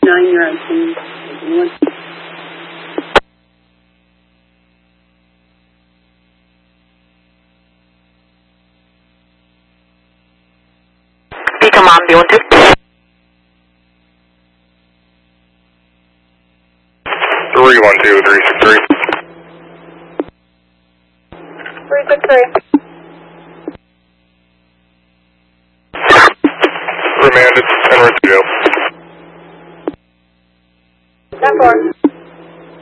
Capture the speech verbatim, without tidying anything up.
nine, you're on ten. Come on, B one two. three one two, three six three. three six three. Remanded, en route to jail.